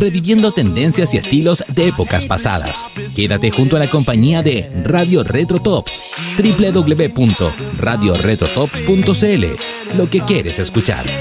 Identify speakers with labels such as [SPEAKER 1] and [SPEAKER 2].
[SPEAKER 1] reviviendo tendencias y estilos de épocas pasadas. Quédate junto a la compañía de Radio Retro Tops, www.radioretrotops.cl, lo que quieres escuchar.